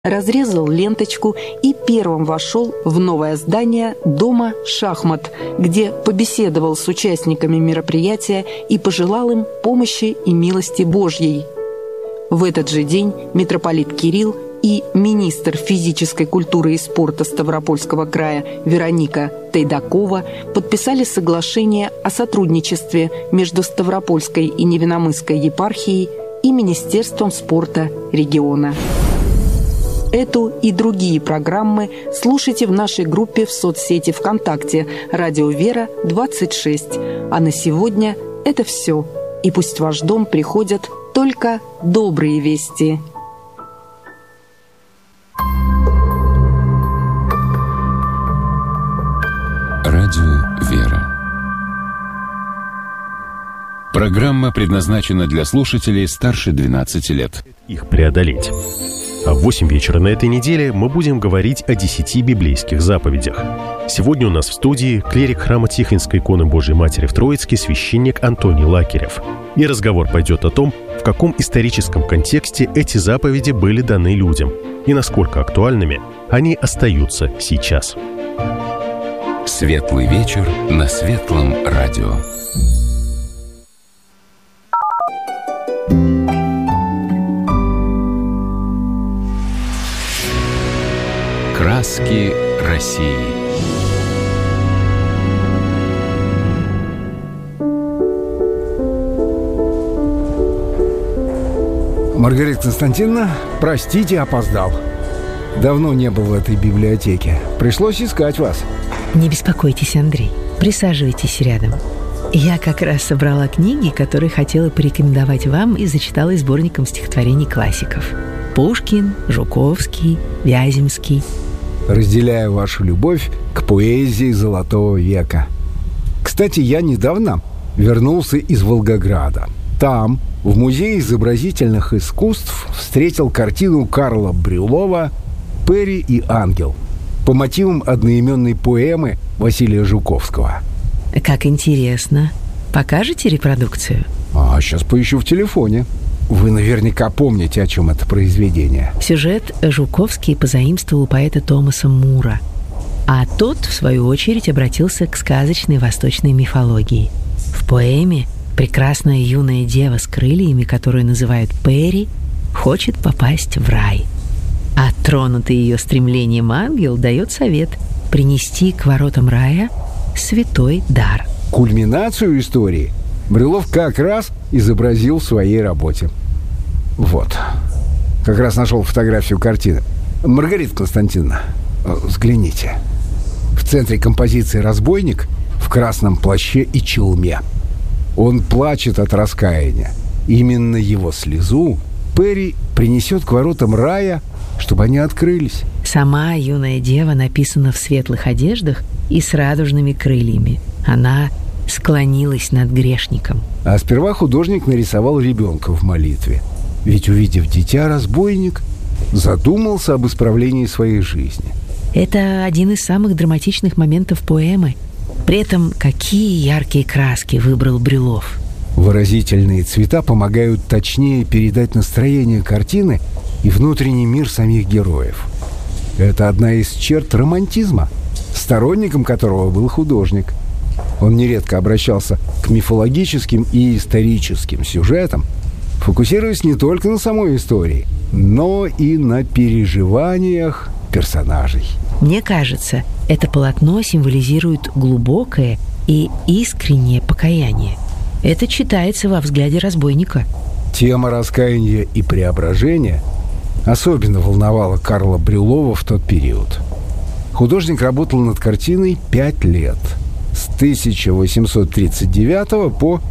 разрезал ленточку и первым вошел в новое здание Дома шахмат, где побеседовал с участниками мероприятия и пожелал им помощи и милости Божьей. В этот же день митрополит Кирилл и министр физической культуры и спорта Ставропольского края Вероника Тайдакова подписали соглашение о сотрудничестве между Ставропольской и Невиномысской епархией и Министерством спорта региона. Эту и другие программы слушайте в нашей группе в соцсети ВКонтакте «Радио Вера 26». А на сегодня это все. И пусть в ваш дом приходят только добрые вести. Радио Вера. Программа предназначена для слушателей старше 12 лет. Их преодолеть. А в 8 вечера на этой неделе мы будем говорить о 10 библейских заповедях. Сегодня у нас в студии клирик храма Тихвинской иконы Божией Матери в Троицке, священник Антоний Лакерев. И разговор пойдет о том, в каком историческом контексте эти заповеди были даны людям и насколько актуальными они остаются сейчас. Светлый вечер на Светлом радио. Краски России. Маргарита Константиновна, простите, опоздал. Давно не был в этой библиотеке. Пришлось искать вас. Не беспокойтесь, Андрей. Присаживайтесь рядом. Я как раз собрала книги, которые хотела порекомендовать вам и зачитала из сборником стихотворений классиков. Пушкин, Жуковский, Вяземский. Разделяю вашу любовь к поэзии Золотого века. Кстати, я недавно вернулся из Волгограда. Там, в Музее изобразительных искусств, встретил картину Карла Брюлова «Пери и ангел» по мотивам одноименной поэмы Василия Жуковского. Как интересно. Покажете репродукцию? Сейчас поищу в телефоне. Вы наверняка помните, о чем это произведение. Сюжет Жуковский позаимствовал у поэта Томаса Мура, а тот, в свою очередь, обратился к сказочной восточной мифологии. В поэме прекрасная юная дева с крыльями, которую называют Пери, хочет попасть в рай. А тронутый ее стремлением ангел дает совет принести к воротам рая святой дар. Кульминацию истории Брюлов как раз изобразил в своей работе. Вот. Как раз нашел фотографию картины. Маргарита Константиновна, взгляните. В центре композиции разбойник в красном плаще и челме. Он плачет от раскаяния. Именно его слезу Пери принесет к воротам рая, чтобы они открылись. Сама юная дева написана в светлых одеждах и с радужными крыльями. Она склонилась над грешником. А сперва художник нарисовал ребенка в молитве. Ведь, увидев дитя, разбойник задумался об исправлении своей жизни. Это один из самых драматичных моментов поэмы. При этом какие яркие краски выбрал Брюлов. Выразительные цвета помогают точнее передать настроение картины и внутренний мир самих героев. Это одна из черт романтизма, сторонником которого был художник. Он нередко обращался к мифологическим и историческим сюжетам, фокусируясь не только на самой истории, но и на переживаниях персонажей. Мне кажется, это полотно символизирует глубокое и искреннее покаяние. Это читается во взгляде разбойника. Тема раскаяния и преображения особенно волновала Карла Брюлова в тот период. Художник работал над картиной 5 лет. С 1839 по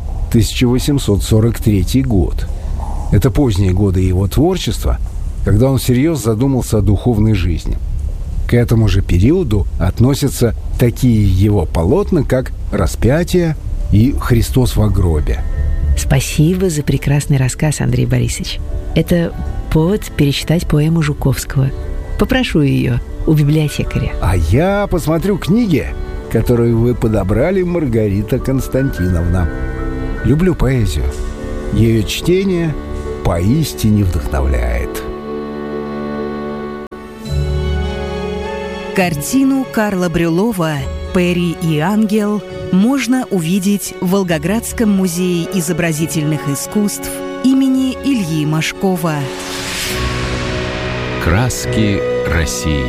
1843 год. Это поздние годы его творчества, когда он всерьез задумался о духовной жизни. К этому же периоду относятся такие его полотна, как «Распятие» и «Христос во гробе». Спасибо за прекрасный рассказ, Андрей Борисович. Это повод перечитать поэму Жуковского. Попрошу ее у библиотекаря. А я посмотрю книги, которую вы подобрали, Маргарита Константиновна. Люблю поэзию. Ее чтение поистине вдохновляет. Картину Карла Брюлова «Пери и ангел» можно увидеть в Волгоградском музее изобразительных искусств имени Ильи Машкова. Краски России.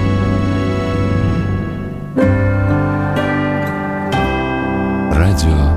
Радио